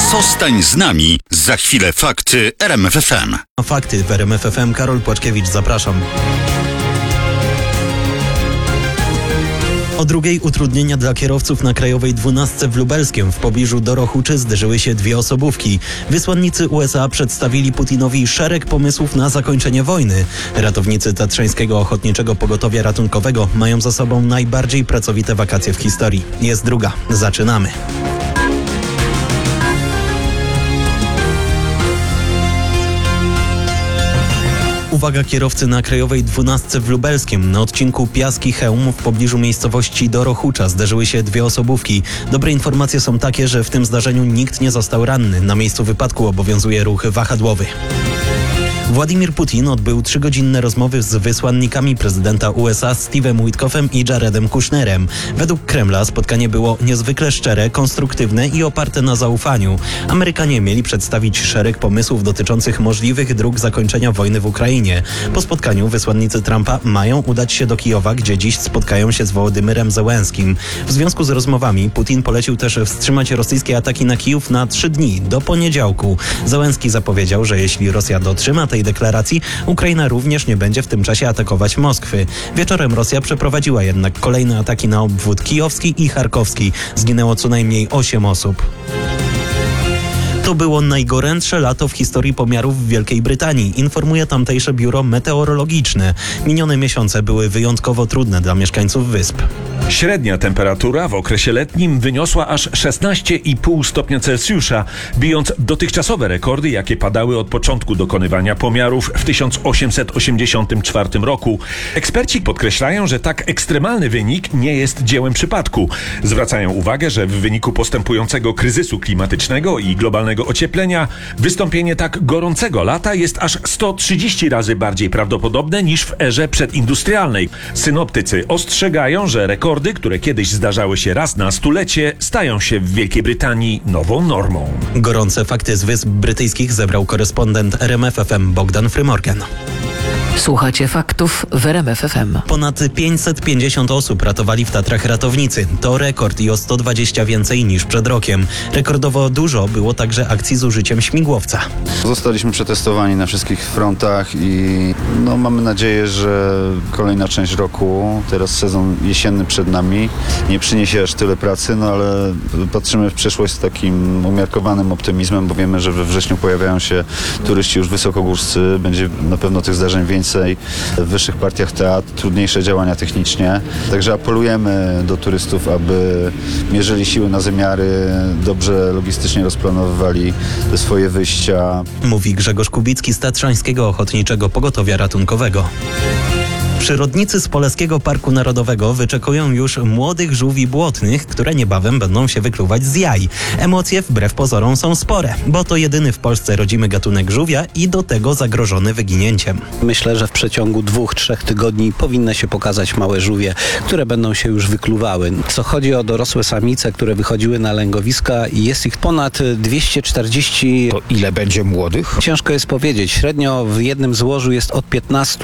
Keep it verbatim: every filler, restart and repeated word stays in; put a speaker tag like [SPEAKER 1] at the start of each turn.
[SPEAKER 1] Zostań z nami. Za chwilę fakty R M F F M.
[SPEAKER 2] Fakty w R M F F M. Karol Płaczkiewicz, zapraszam. O drugiej utrudnienia dla kierowców na Krajowej dwunastce w Lubelskiem w pobliżu Dorohuczy zderzyły się dwie osobówki. Wysłannicy U S A przedstawili Putinowi szereg pomysłów na zakończenie wojny. Ratownicy Tatrzańskiego Ochotniczego Pogotowia Ratunkowego mają za sobą najbardziej pracowite wakacje w historii. Jest druga. Zaczynamy. Uwaga kierowcy na Krajowej dwunastce w Lubelskiem. Na odcinku Piaski-Chełm w pobliżu miejscowości Dorohucza zderzyły się dwie osobówki. Dobre informacje są takie, że w tym zdarzeniu nikt nie został ranny. Na miejscu wypadku obowiązuje ruch wahadłowy. Władimir Putin odbył trzygodzinne rozmowy z wysłannikami prezydenta U S A Steve'em Witkoffem i Jaredem Kushnerem. Według Kremla spotkanie było niezwykle szczere, konstruktywne i oparte na zaufaniu. Amerykanie mieli przedstawić szereg pomysłów dotyczących możliwych dróg zakończenia wojny w Ukrainie. Po spotkaniu wysłannicy Trumpa mają udać się do Kijowa, gdzie dziś spotkają się z Wołodymyrem Zełenskim. W związku z rozmowami Putin polecił też wstrzymać rosyjskie ataki na Kijów na trzy dni, do poniedziałku. Zełenski zapowiedział, że jeśli Rosja dotrzyma tej deklaracji, Ukraina również nie będzie w tym czasie atakować Moskwy. Wieczorem Rosja przeprowadziła jednak kolejne ataki na obwód kijowski i charkowski. Zginęło co najmniej osiem osób. To było najgorętsze lato w historii pomiarów w Wielkiej Brytanii, informuje tamtejsze biuro meteorologiczne. Minione miesiące były wyjątkowo trudne dla mieszkańców wysp.
[SPEAKER 3] Średnia temperatura w okresie letnim wyniosła aż szesnaście i pół stopnia Celsjusza, bijąc dotychczasowe rekordy, jakie padały od początku dokonywania pomiarów w tysiąc osiemset osiemdziesiątym czwartym roku. Eksperci podkreślają, że tak ekstremalny wynik nie jest dziełem przypadku. Zwracają uwagę, że w wyniku postępującego kryzysu klimatycznego i globalnego ocieplenia wystąpienie tak gorącego lata jest aż sto trzydzieści razy bardziej prawdopodobne niż w erze przedindustrialnej. Synoptycy ostrzegają, że rekordy, które kiedyś zdarzały się raz na stulecie, stają się w Wielkiej Brytanii nową normą.
[SPEAKER 2] Gorące fakty z Wysp Brytyjskich zebrał korespondent R M F F M Bogdan Frymorgan.
[SPEAKER 4] Słuchacie faktów w R M F F M.
[SPEAKER 2] Ponad pięćset pięćdziesiąt osób ratowali w Tatrach ratownicy. To rekord i o sto dwadzieścia więcej niż przed rokiem. Rekordowo dużo było także akcji z użyciem śmigłowca.
[SPEAKER 5] Zostaliśmy przetestowani na wszystkich frontach i no, mamy nadzieję, że kolejna część roku, teraz sezon jesienny przed nami, nie przyniesie aż tyle pracy, no ale patrzymy w przyszłość z takim umiarkowanym optymizmem, bo wiemy, że we wrześniu pojawiają się turyści już wysokogórscy, będzie na pewno tych zdarzeń więcej w wyższych partiach teatr, trudniejsze działania technicznie. Także apelujemy do turystów, aby mierzyli siły na zamiary, dobrze logistycznie rozplanowywali te swoje wyjścia.
[SPEAKER 2] Mówi Grzegorz Kubicki z Tatrzańskiego Ochotniczego Pogotowia Ratunkowego. Przyrodnicy z Poleskiego Parku Narodowego wyczekują już młodych żółwi błotnych, które niebawem będą się wykluwać z jaj. Emocje wbrew pozorom są spore, bo to jedyny w Polsce rodzimy gatunek żółwia i do tego zagrożony wyginięciem.
[SPEAKER 6] Myślę, że w przeciągu dwóch, trzech tygodni powinny się pokazać małe żółwie, które będą się już wykluwały. Co chodzi o dorosłe samice, które wychodziły na lęgowiska i jest ich ponad dwieście czterdzieści.
[SPEAKER 7] To ile będzie młodych?
[SPEAKER 6] Ciężko jest powiedzieć. Średnio w jednym złożu jest od piętnastu